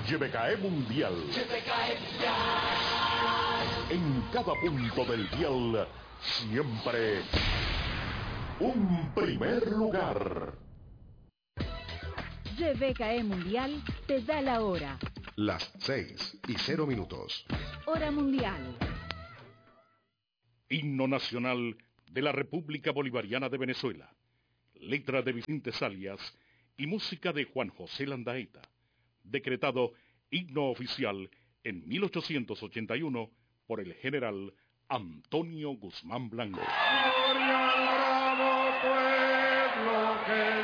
YBKE Mundial. En cada punto del dial, siempre un primer lugar. YBKE Mundial te da la hora. Las 6:00. Hora mundial. Himno nacional de la República Bolivariana de Venezuela. Letra de Vicente Salias y música de Juan José Landaeta. Decretado himno oficial en 1881 por el general Antonio Guzmán Blanco. Gloria al bravo pueblo que